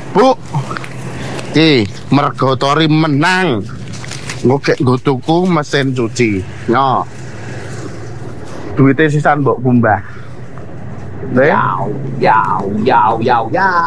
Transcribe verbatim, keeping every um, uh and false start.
Bu, ki mergo Tori menang. Ngokek nggo tuku mesin cuci. Nyo. Duitnya sisan mbok kumbah. Nih. Yau, yau, yau, yau, yau.